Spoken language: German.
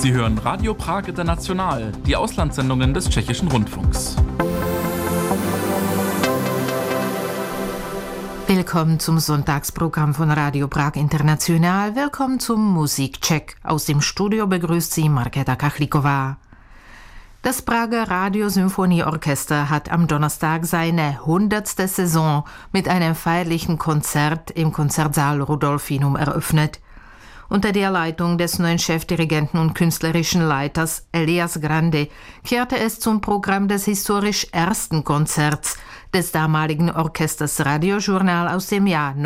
Sie hören Radio Prag International, die Auslandssendungen des Tschechischen Rundfunks. Willkommen zum Sonntagsprogramm von Radio Prag International. Willkommen zum Musikcheck. Aus dem Studio begrüßt Sie Markéta Kachlíková. Das Prager Radiosymphonieorchester hat am Donnerstag seine 100. Saison mit einem feierlichen Konzert im Konzertsaal Rudolfinum eröffnet. Unter der Leitung des neuen Chefdirigenten und künstlerischen Leiters Elias Grande kehrte es zum Programm des historisch ersten Konzerts des damaligen Orchesters Radiojournal aus dem Jahr